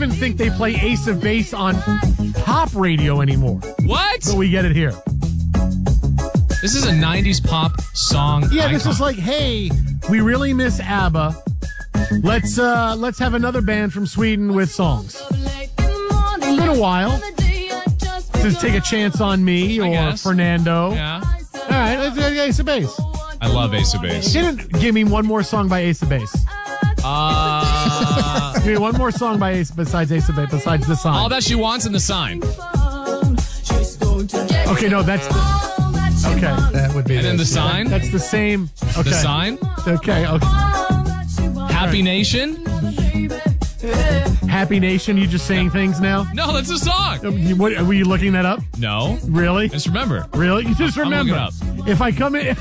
even think they play Ace of Base on pop radio anymore. What? But we get it here. This is a 90s pop song. Yeah, icon. this is like, hey, we really miss ABBA. Let's have another band from Sweden with songs. It's been a while. To take a chance on me or Fernando. Yeah. All right, let's do Ace of Base. I love Ace of Base. Give me one more song by Ace of Base. Give me one more song by Ace besides Ace of Base, besides The Sign. All That She Wants and The Sign. Okay, no, that's the... Okay. That would be. And then The Sign? That's the same... Okay. The Sign? Okay, okay. Happy Nation? Happy Nation, you just saying things now? No, that's a song. What, were you looking that up? No. Really? Just remember. Really? You just remember. I'm looking If I come in...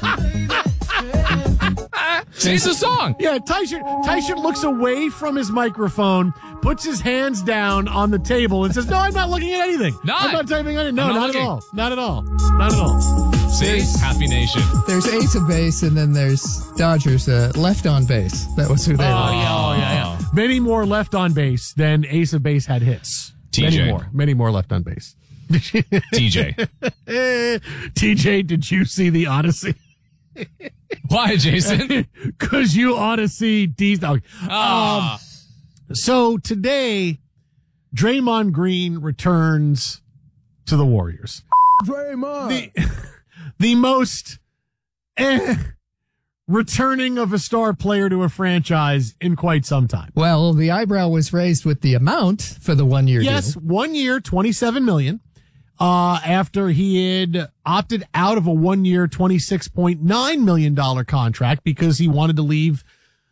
It's a song. Yeah, Tyson looks away from his microphone, puts his hands down on the table, and says, "No, I'm not looking at anything. I'm not typing on it. No, not at all. Not at all. Not at all." See? Happy Nation. There's Ace of Base, and then there's Dodgers Left on Base. That was who they were. Oh, yeah. Many more left on base than Ace of Base had hits. TJ. Many more left on base. TJ. TJ, did you see the Odyssey? Why, Jason? Because you ought to see D-Dog. So today, Draymond Green returns to the Warriors. Draymond. The most returning of a star player to a franchise in quite some time. Well, the eyebrow was raised with the amount for the 1 year Yes, deal. 1 year, $27 million. After he had opted out of a 1 year, $26.9 million contract because he wanted to leave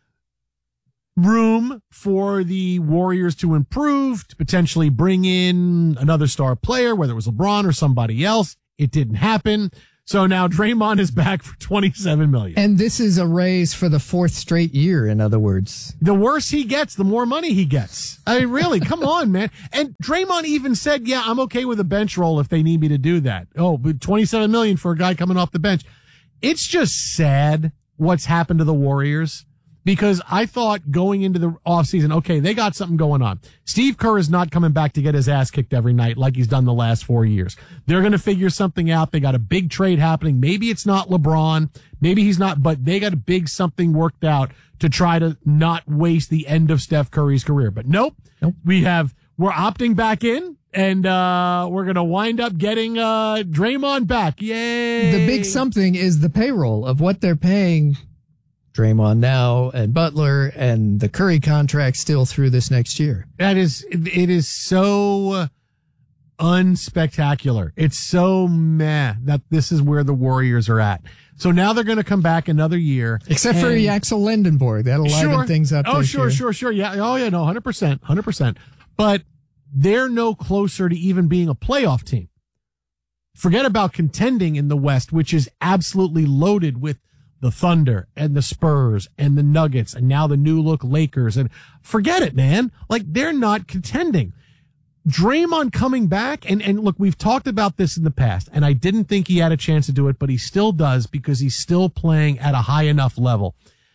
room for the Warriors to improve, to potentially bring in another star player, whether it was LeBron or somebody else. It didn't happen. So now Draymond is back for $27 million. And this is a raise for the fourth straight year, in other words. The worse he gets, the more money he gets. I mean, really, come on, man. And Draymond even said, yeah, I'm okay with a bench role if they need me to do that. Oh, but $27 million for a guy coming off the bench. It's just sad what's happened to the Warriors. Because I thought going into the offseason, okay, they got something going on. Steve Kerr is not coming back to get his ass kicked every night like he's done the last 4 years. They're going to figure something out. They got a big trade happening. Maybe it's not LeBron. Maybe he's not, but they got a big something worked out to try to not waste the end of Steph Curry's career. But nope. We're opting back in. And we're going to wind up getting Draymond back. Yay. The big something is the payroll of what they're paying Draymond now and Butler and the Curry contract still through this next year. It is so unspectacular. It's so meh that this is where the Warriors are at. So now they're going to come back another year. Except for Axel Lindenborg. That'll liven things up. Oh, sure. Yeah. Oh, yeah. No, 100%. But they're no closer to even being a playoff team. Forget about contending in the West, which is absolutely loaded with the Thunder and the Spurs and the Nuggets and now the new look Lakers. And forget it, man. Like, they're not contending. Draymond coming back, and look, we've talked about this in the past, and I didn't think he had a chance to do it, but he still does because he's still playing at a high enough level.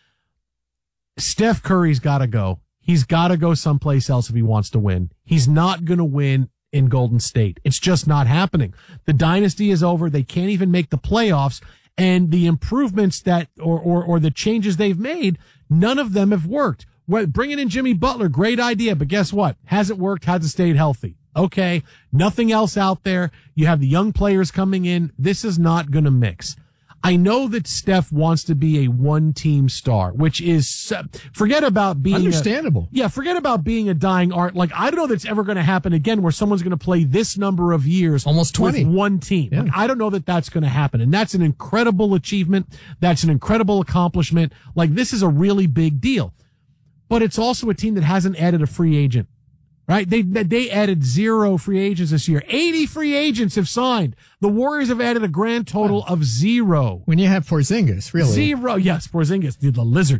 Steph Curry's got to go. He's got to go someplace else if he wants to win. He's not going to win in Golden State. It's just not happening. The dynasty is over. They can't even make the playoffs. And the improvements that, or the changes they've made, none of them have worked. Bringing in Jimmy Butler, great idea, but guess what? Hasn't worked, hasn't stayed healthy. Okay, nothing else out there. You have the young players coming in. This is not going to mix. I know that Steph wants to be a one-team star, which is, forget about being understandable. Forget about being a dying art. Like, I don't know that's ever going to happen again where someone's going to play this number of years. Almost 20. With one team. Yeah. Like, I don't know that that's going to happen. And that's an incredible achievement. That's an incredible accomplishment. Like, this is a really big deal. But it's also a team that hasn't added a free agent. Right? They added 0 free agents this year. 80 free agents have signed. The Warriors have added a grand total of 0. When you have Porzingis, really. 0. Yes, Porzingis, the lizard.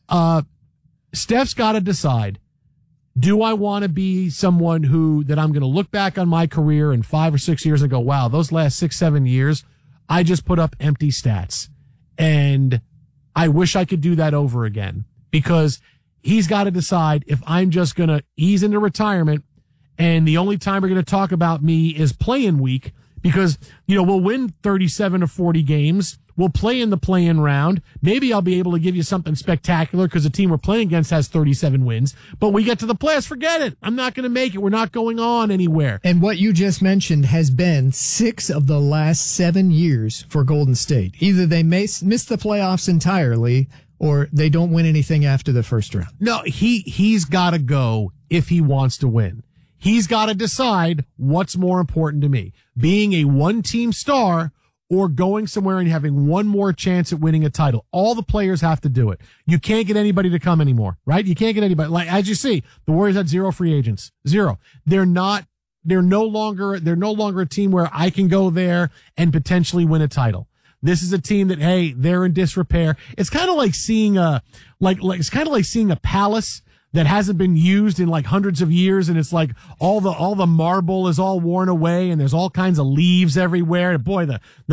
Steph's got to decide, do I want to be someone that I'm going to look back on my career in 5 or 6 years and go, wow, those last 6, 7 years, I just put up empty stats. And I wish I could do that over again. Because he's got to decide if I'm just going to ease into retirement and the only time we're going to talk about me is play-in week because, we'll win 37 to 40 games. We'll play in the play-in round. Maybe I'll be able to give you something spectacular because the team we're playing against has 37 wins. But we get to the playoffs, forget it. I'm not going to make it. We're not going on anywhere. And what you just mentioned has been 6 of the last 7 years for Golden State. Either they miss the playoffs entirely or they don't win anything after the first round. No, he's got to go if he wants to win. He's got to decide what's more important to me, being a one-team star or going somewhere and having one more chance at winning a title. All the players have to do it. You can't get anybody to come anymore, right? You can't get anybody. Like, as you see, the Warriors had 0 free agents. 0. They're no longer a team where I can go there and potentially win a title. This is a team that, hey, they're in disrepair. It's kind of like seeing it's kind of like seeing a palace that hasn't been used in like hundreds of years, and it's like all the marble is all worn away, and there's all kinds of leaves everywhere. Boy,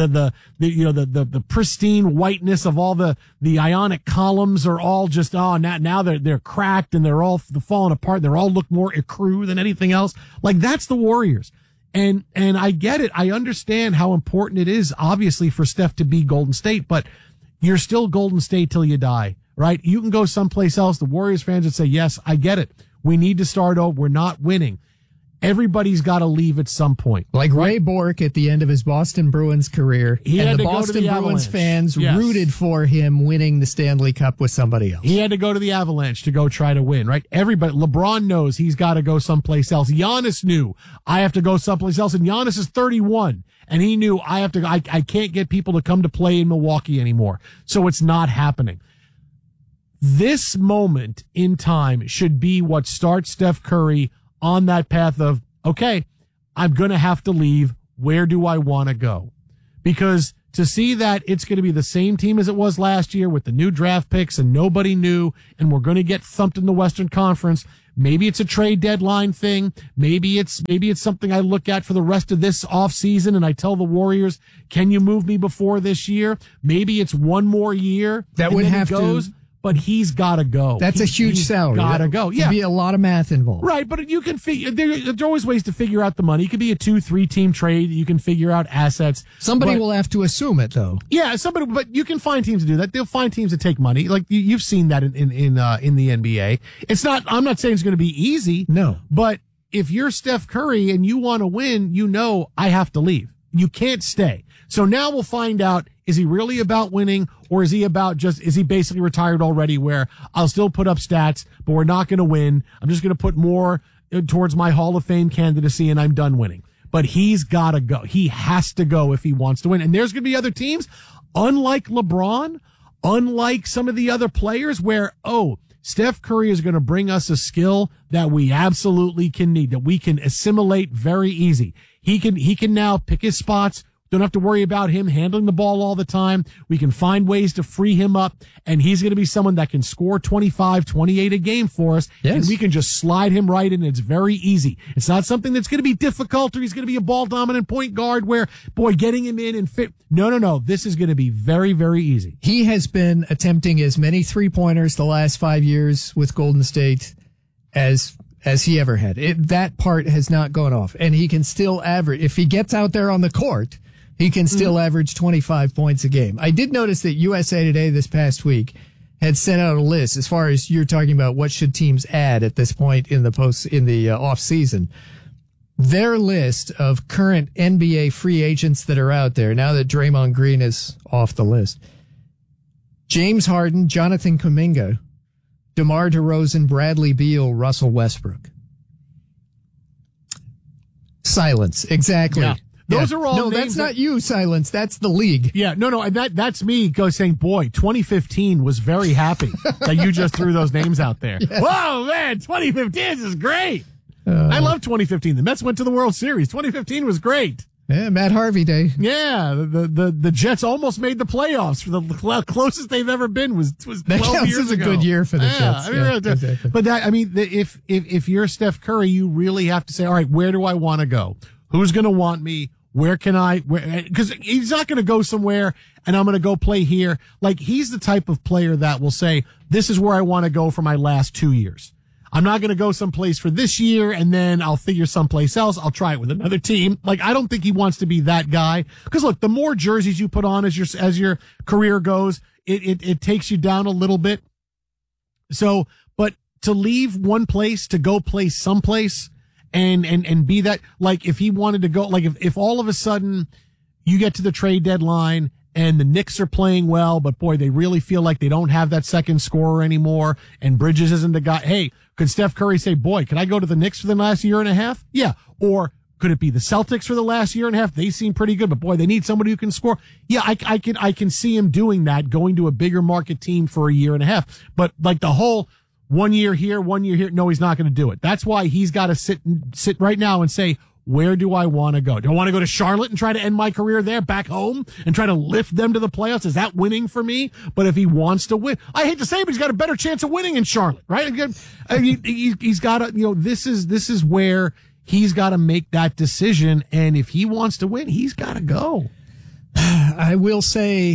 the pristine whiteness of all the ionic columns are all just now they're cracked and they're all falling apart. They're all look more ecru than anything else. Like that's the Warriors. And I get it. I understand how important it is, obviously, for Steph to be Golden State, but you're still Golden State till you die. Right? You can go someplace else. The Warriors fans would say, yes, I get it. We need to start over. We're not winning. Everybody's got to leave at some point. Like Ray Bork at the end of his Boston Bruins career. And the Boston Bruins fans rooted for him winning the Stanley Cup with somebody else. He had to go to the Avalanche to go try to win, right? Everybody, LeBron knows he's got to go someplace else. Giannis knew I have to go someplace else. And Giannis is 31. And he knew I can't get people to come to play in Milwaukee anymore. So it's not happening. This moment in time should be what starts Steph Curry on that path of, okay, I'm going to have to leave. Where do I want to go? Because to see that it's going to be the same team as it was last year with the new draft picks and nobody knew, and we're going to get thumped in the Western Conference. Maybe it's a trade deadline thing. Maybe it's something I look at for the rest of this offseason and I tell the Warriors, can you move me before this year? Maybe it's one more year. That would have to. But he's got to go. That's a huge salary. Got to go. Yeah, be a lot of math involved. Right, but you can figure. There's always ways to figure out the money. It could be a 2-3 team trade. You can figure out assets. Somebody will have to assume it, though. Yeah, but you can find teams to do that. They'll find teams to take money. Like you've seen that in the NBA. It's not. I'm not saying it's going to be easy. No, but if you're Steph Curry and you want to win, I have to leave. You can't stay. So now we'll find out, is he really about winning, or is he basically retired already where I'll still put up stats, but we're not going to win. I'm just going to put more towards my Hall of Fame candidacy and I'm done winning. But he's got to go. He has to go if he wants to win. And there's going to be other teams, unlike LeBron, unlike some of the other players where, Steph Curry is going to bring us a skill that we absolutely can need, that we can assimilate very easy. He can now pick his spots. Don't have to worry about him handling the ball all the time. We can find ways to free him up, and he's going to be someone that can score 25, 28 a game for us, yes. And we can just slide him right in. It's very easy. It's not something that's going to be difficult, or he's going to be a ball-dominant point guard where, getting him in and fit. No. This is going to be very, very easy. He has been attempting as many three-pointers the last 5 years with Golden State as he ever had. That part has not gone off, and he can still average. If he gets out there on the court, he can still average 25 points a game. I did notice that USA Today this past week had sent out a list as far as you're talking about what should teams add at this point in the off season. Their list of current NBA free agents that are out there now that Draymond Green is off the list: James Harden, Jonathan Kuminga, DeMar DeRozan, Bradley Beal, Russell Westbrook. Silence. Exactly. Yeah. Those are all no, that's not you, Silence. That's the league. Yeah, no, that's me saying, boy, 2015 was very happy that you just threw those names out there. Yes. Whoa, man, 2015 is great. I love 2015. The Mets went to the World Series. 2015 was great. Yeah, Matt Harvey Day. Yeah, the Jets almost made the playoffs. For the closest they've ever been was 12 years ago. That was a good year for the Jets. Exactly. But if you're Steph Curry, you really have to say, all right, where do I want to go? Who's going to want me? where can I, because he's not going to go somewhere and I'm going to go play here. Like, he's the type of player that will say, this is where I want to go for my last 2 years. I'm not going to go someplace for this year and then I'll figure someplace else. I'll try it with another team. Like, I don't think he wants to be that guy. Because look, the more jerseys you put on as your career goes, it takes you down a little bit. So, but to leave one place to go play someplace and be that, like, if he wanted to go, like, if all of a sudden you get to the trade deadline and the Knicks are playing well, but boy, they really feel like they don't have that second scorer anymore, and Bridges isn't the guy. Hey, could Steph Curry say, boy, could I go to the Knicks for the last year and a half? Yeah. Or could it be the Celtics for the last year and a half? They seem pretty good, but boy, they need somebody who can score. Yeah, I can see him doing that, going to a bigger market team for a year and a half. But like the whole 1 year here, 1 year here, no, he's not going to do it. That's why he's got to sit right now and say, where do I want to go? Do I want to go to Charlotte and try to end my career there back home and try to lift them to the playoffs? Is that winning for me? But if he wants to win, I hate to say it, but he's got a better chance of winning in Charlotte, right? He's got to, this is where he's got to make that decision. And if he wants to win, he's got to go. I will say,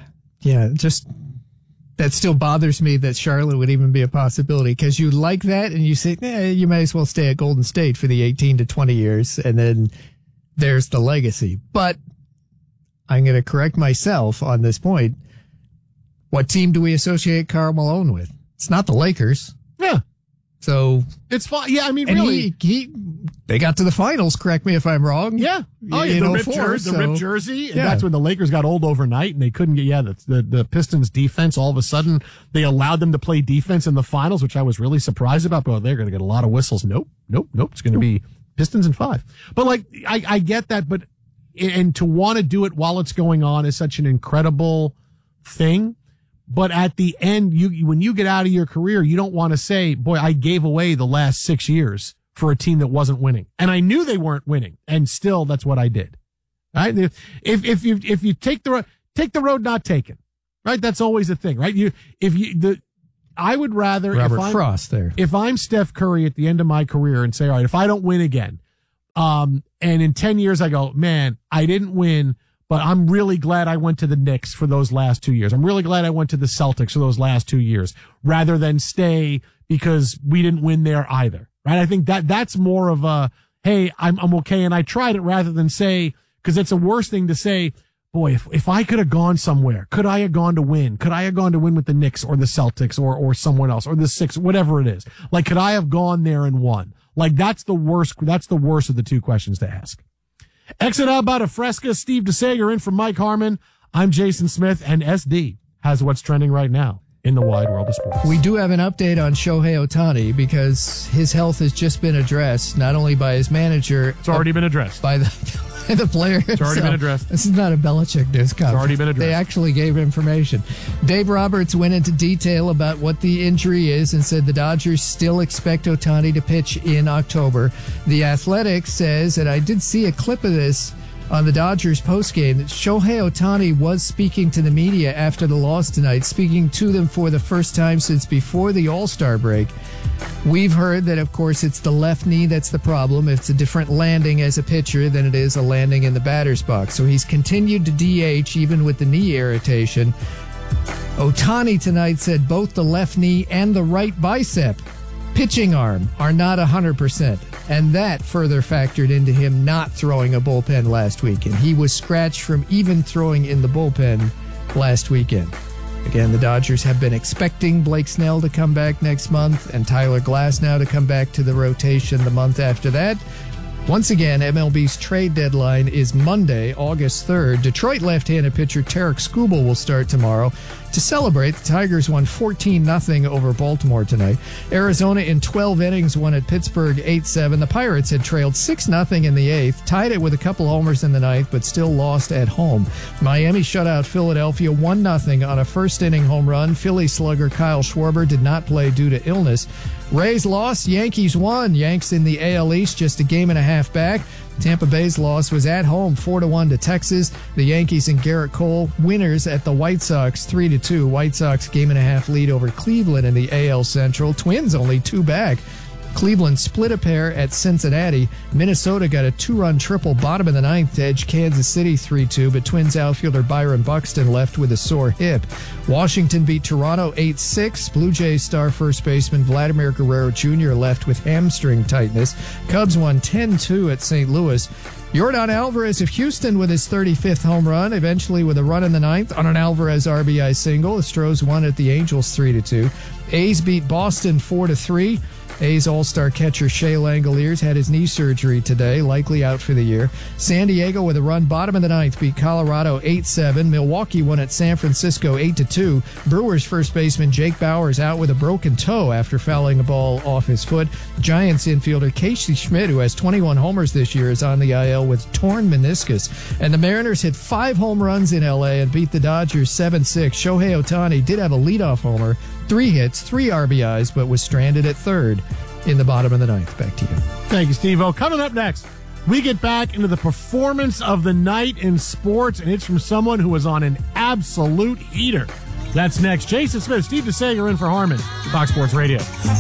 just that still bothers me that Charlotte would even be a possibility, because you like that and you say, you might as well stay at Golden State for the 18 to 20 years. And then there's the legacy. But I'm going to correct myself on this point. What team do we associate Karl Malone with? It's not the Lakers. Yeah. So it's fine. Yeah. I mean, really, they got to the finals. Correct me if I'm wrong. Yeah. Oh, yeah. The ripped jersey. And that's when the Lakers got old overnight and they couldn't get, the Pistons defense, all of a sudden they allowed them to play defense in the finals, which I was really surprised about. But they're going to get a lot of whistles. Nope. It's going to be Pistons in 5. But like, I get that, but, and to want to do it while it's going on is such an incredible thing. But at the end, when you get out of your career, you don't want to say, boy, I gave away the last 6 years for a team that wasn't winning. And I knew they weren't winning. And still, that's what I did. Right? If you take the road not taken, right? That's always the thing, right? I would rather, Robert Frost there. If I'm Steph Curry at the end of my career and say, all right, if I don't win again, and in 10 years I go, man, I didn't win, but I'm really glad I went to the Knicks for those last 2 years. I'm really glad I went to the Celtics for those last 2 years, rather than stay because we didn't win there either. Right? I think that's more of a, hey, I'm okay and I tried it, rather than say, because it's a worse thing to say, boy, if I could have gone somewhere, could I have gone to win? Could I have gone to win with the Knicks or the Celtics or someone else or the Sixers, whatever it is? Like, could I have gone there and won? Like, that's the worst of the two questions to ask. Exit out about a Fresca. Steve DeSager in for Mike Harmon. I'm Jason Smith, and SD has what's trending right now in the wide world of sports. We do have an update on Shohei Ohtani, because his health has just been addressed, not only by his manager. It's already been addressed. By the player himself. It's already been addressed. This is not a Belichick news conference. It's already been addressed. They actually gave information. Dave Roberts went into detail about what the injury is and said the Dodgers still expect Ohtani to pitch in October. The Athletic says, and I did see a clip of this on the Dodgers postgame, that Shohei Ohtani was speaking to the media after the loss tonight, speaking to them for the first time since before the All-Star break. We've heard that, of course, it's the left knee that's the problem. It's a different landing as a pitcher than it is a landing in the batter's box. So he's continued to DH even with the knee irritation. Ohtani tonight said both the left knee and the right bicep pitching arm are not 100%. And that further factored into him not throwing a bullpen last weekend. He was scratched from even throwing in the bullpen last weekend. Again, the Dodgers have been expecting Blake Snell to come back next month and Tyler Glasnow to come back to the rotation the month after that. Once again, MLB's trade deadline is Monday, August 3rd. Detroit left-handed pitcher Tarek Skubal will start tomorrow. To celebrate, the Tigers won 14-0 over Baltimore tonight. Arizona in 12 innings won at Pittsburgh 8-7. The Pirates had trailed 6-0 in the 8th, tied it with a couple homers in the 9th, but still lost at home. Miami shut out Philadelphia 1-0 on a first-inning home run. Philly slugger Kyle Schwarber did not play due to illness. Rays lost, Yankees won. Yanks in the AL East just a game and a half back. Tampa Bay's loss was at home 4-1 to Texas. The Yankees and Garrett Cole winners at the White Sox 3-2. White Sox game and a half lead over Cleveland in the AL Central. Twins only 2 back. Cleveland split a pair at Cincinnati. Minnesota got a 2-run triple bottom of the ninth to edge Kansas City 3-2, but Twins outfielder Byron Buxton left with a sore hip. Washington beat Toronto 8-6. Blue Jays star first baseman Vladimir Guerrero Jr. left with hamstring tightness. Cubs won 10-2 at St. Louis. Yordan Alvarez of Houston with his 35th home run, eventually with a run in the ninth on an Alvarez RBI single. Astros won at the Angels 3-2. A's beat Boston 4-3. A's all-star catcher Shea Langoliers had his knee surgery today, likely out for the year. San Diego with a run bottom of the ninth beat Colorado 8-7. Milwaukee won at San Francisco 8-2. Brewers first baseman Jake Bauers out with a broken toe after fouling a ball off his foot. Giants infielder Casey Schmidt, who has 21 homers this year, is on the IL with torn meniscus. And the Mariners hit 5 home runs in L.A. and beat the Dodgers 7-6. Shohei Ohtani did have a leadoff homer, 3 hits, 3 RBIs, but was stranded at third in the bottom of the ninth. Back to you. Thank you, Steve-O. Coming up next, we get back into the performance of the night in sports, and it's from someone who was on an absolute heater. That's next. Jason Smith, Steve DeSager in for Harmon, Fox Sports Radio.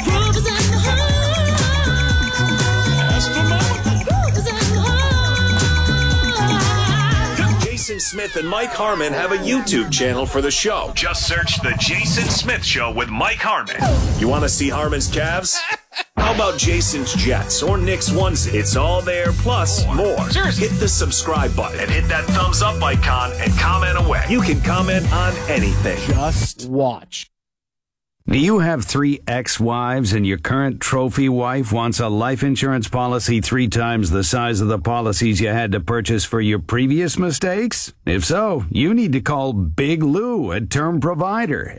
Jason Smith and Mike Harmon have a YouTube channel for the show. Just search The Jason Smith Show with Mike Harmon. You want to see Harmon's calves? How about Jason's Jets or Nick's ones? It's all there, plus more. Seriously. Hit the subscribe button and hit that thumbs up icon and comment away. You can comment on anything. Just watch. Do you have 3 ex-wives and your current trophy wife wants a life insurance policy 3 times the size of the policies you had to purchase for your previous mistakes? If so, you need to call Big Lou at Term Provider,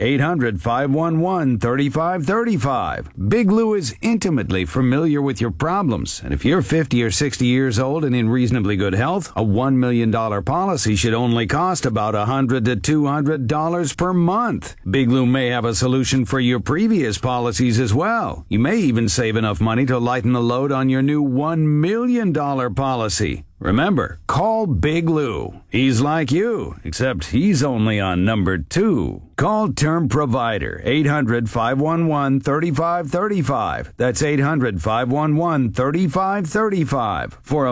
800-511-3535. Big Lou is intimately familiar with your problems, and if you're 50 or 60 years old and in reasonably good health, a $1 million policy should only cost about $100 to $200 per month. Big Lou may have a solution for your previous policies as well. You may even save enough money to lighten the load on your new $1 million policy. Remember, call Big Lou. He's like you, except he's only on number 2. Call Term Provider, 800-511-3535. That's 800-511-3535 for a